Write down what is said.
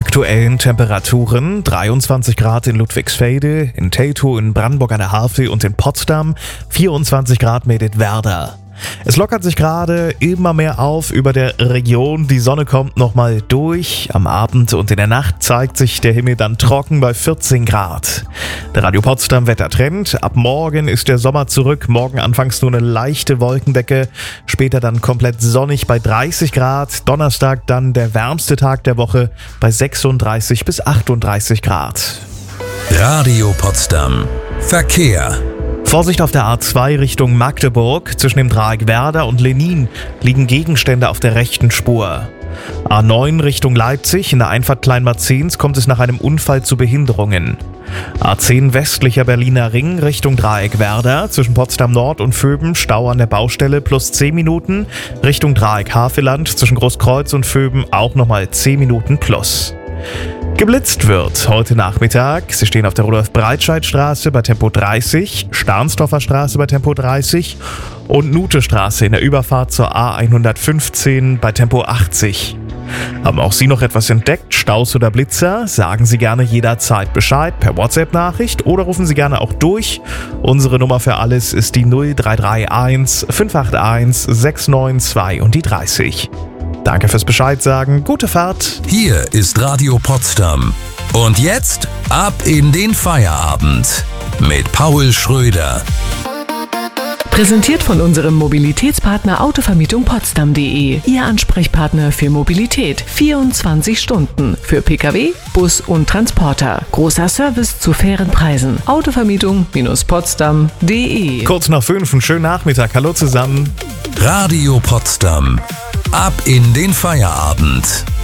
aktuellen Temperaturen: 23 Grad in Ludwigsfelde, in Teltow, in Brandenburg an der Havel und in Potsdam, 24 Grad mit Werder. Es lockert sich gerade immer mehr auf über der Region. Die Sonne kommt nochmal durch. Am Abend und in der Nacht zeigt sich der Himmel dann trocken bei 14 Grad. Der Radio Potsdam Wettertrend. Ab morgen ist der Sommer zurück. Morgen anfangs nur eine leichte Wolkendecke. Später dann komplett sonnig bei 30 Grad. Donnerstag dann der wärmste Tag der Woche bei 36 bis 38 Grad. Radio Potsdam. Verkehr. Vorsicht auf der A2 Richtung Magdeburg. Zwischen dem Dreieck Werder und Lenin liegen Gegenstände auf der rechten Spur. A9 Richtung Leipzig. In der Einfahrt Kleinmarzens kommt es nach einem Unfall zu Behinderungen. A10 westlicher Berliner Ring Richtung Dreieck Werder. Zwischen Potsdam Nord und Vöben Stau an der Baustelle plus 10 Minuten. Richtung Dreieck Havelland zwischen Großkreuz und Vöben auch nochmal 10 Minuten plus. Geblitzt wird heute Nachmittag. Sie stehen auf der Rudolf-Breitscheid-Straße bei Tempo 30, Stahnsdorfer Straße bei Tempo 30 und Nute-Straße in der Überfahrt zur A115 bei Tempo 80. Haben auch Sie noch etwas entdeckt, Staus oder Blitzer? Sagen Sie gerne jederzeit Bescheid per WhatsApp-Nachricht oder rufen Sie gerne auch durch. Unsere Nummer für alles ist die 0331 581 692 und die 30. Danke fürs Bescheid sagen. Gute Fahrt. Hier ist Radio Potsdam. Und jetzt ab in den Feierabend mit Paul Schröder. Präsentiert von unserem Mobilitätspartner Autovermietung-Potsdam.de. Ihr Ansprechpartner für Mobilität. 24 Stunden. Für Pkw, Bus und Transporter. Großer Service zu fairen Preisen. Autovermietung-Potsdam.de. Kurz nach 5, einen schönen Nachmittag. Hallo zusammen. Radio Potsdam. Ab in den Feierabend.